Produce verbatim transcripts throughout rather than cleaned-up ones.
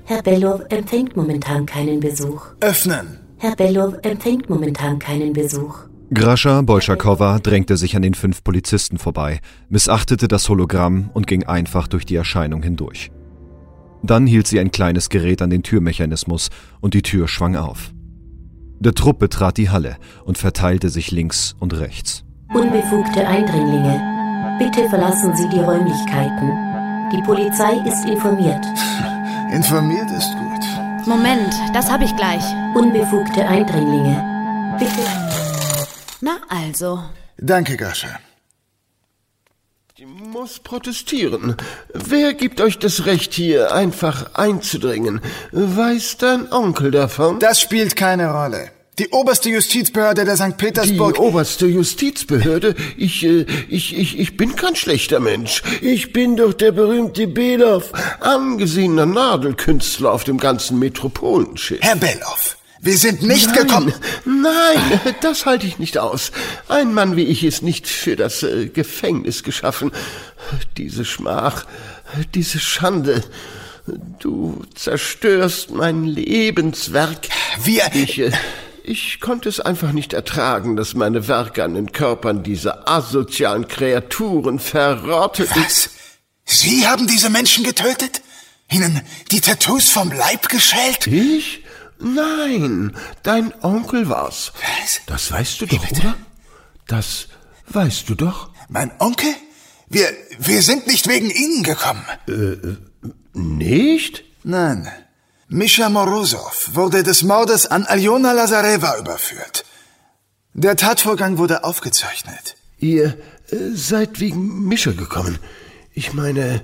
Herr Bellow empfängt momentan keinen Besuch. Öffnen! Herr Bellow empfängt momentan keinen Besuch. Grascha Bolschakowa drängte sich an den fünf Polizisten vorbei, missachtete das Hologramm und ging einfach durch die Erscheinung hindurch. Dann hielt sie ein kleines Gerät an den Türmechanismus und die Tür schwang auf. Der Trupp betrat die Halle und verteilte sich links und rechts. Unbefugte Eindringlinge, bitte verlassen Sie die Räumlichkeiten. Die Polizei ist informiert. Informiert ist gut. Moment, das habe ich gleich. Unbefugte Eindringlinge, bitte... Na also. Danke, Grascha. Ich muss protestieren. Wer gibt euch das Recht, hier einfach einzudringen? Weiß dein Onkel davon? Das spielt keine Rolle. Die oberste Justizbehörde der Sankt Petersburg... Die oberste Justizbehörde? Ich, äh, ich, ich, ich bin kein schlechter Mensch. Ich bin doch der berühmte Bellow, angesehener Nadelkünstler auf dem ganzen Metropolenschiff. Herr Bellow, wir sind nicht Nein, gekommen. Nein, das halte ich nicht aus. Ein Mann wie ich ist nicht für das äh, Gefängnis geschaffen. Diese Schmach, diese Schande. Du zerstörst mein Lebenswerk. Wir... Ich, äh, ich konnte es einfach nicht ertragen, dass meine Werke an den Körpern dieser asozialen Kreaturen verrotteten. Was? Sie haben diese Menschen getötet? Ihnen die Tattoos vom Leib geschält? Ich? Nein, dein Onkel war's. Was? Das weißt du doch, oder? Das weißt du doch. Mein Onkel? Wir, wir sind nicht wegen Ihnen gekommen. Äh, nicht? Nein. Mischa Morozov wurde des Mordes an Aljona Lazareva überführt. Der Tatvorgang wurde aufgezeichnet. Ihr äh, seid wegen Mischa gekommen. Ich meine,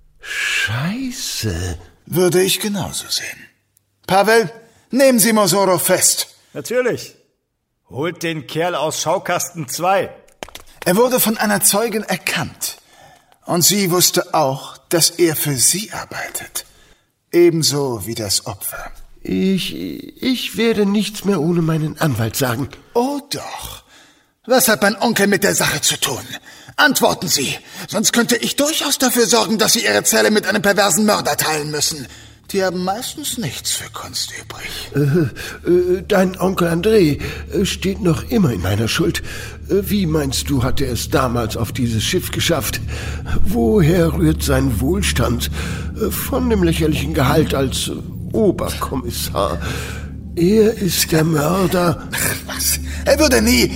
Scheiße. Würde ich genauso sehen. Pavel, nehmen Sie Mosorov fest. Natürlich. Holt den Kerl aus Schaukasten zwei. Er wurde von einer Zeugin erkannt. Und sie wusste auch, dass er für sie arbeitet. Ebenso wie das Opfer. Ich, ich werde nichts mehr ohne meinen Anwalt sagen. Oh doch. Was hat mein Onkel mit der Sache zu tun? Antworten Sie, sonst könnte ich durchaus dafür sorgen, dass Sie Ihre Zelle mit einem perversen Mörder teilen müssen. Die haben meistens nichts für Kunst übrig. Äh, äh, dein Onkel André äh, steht noch immer in meiner Schuld. Äh, wie meinst du, hat er es damals auf dieses Schiff geschafft? Woher rührt sein Wohlstand? Äh, von dem lächerlichen Gehalt als äh, Oberkommissar. Er ist der Mörder. Was? Er würde nie...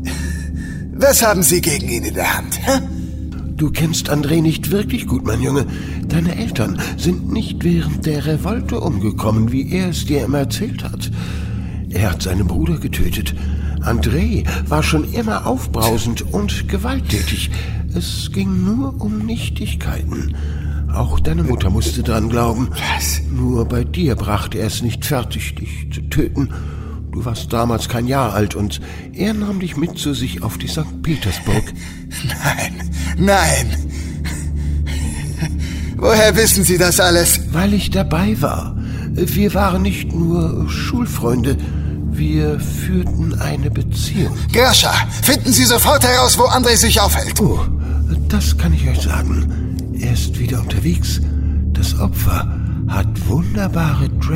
Was haben Sie gegen ihn in der Hand? Hä? Du kennst André nicht wirklich gut, mein Junge. Deine Eltern sind nicht während der Revolte umgekommen, wie er es dir immer erzählt hat. Er hat seinen Bruder getötet. André war schon immer aufbrausend und gewalttätig. Es ging nur um Nichtigkeiten. Auch deine Mutter musste dran glauben. Was? Nur bei dir brachte er es nicht fertig, dich zu töten. Du warst damals kein Jahr alt und er nahm dich mit zu sich auf die Sankt Petersburg. Nein, nein. Woher wissen Sie das alles? Weil ich dabei war. Wir waren nicht nur Schulfreunde, wir führten eine Beziehung. Grascha, finden Sie sofort heraus, wo André sich aufhält. Oh, das kann ich euch sagen. Er ist wieder unterwegs. Das Opfer hat wunderbare Drag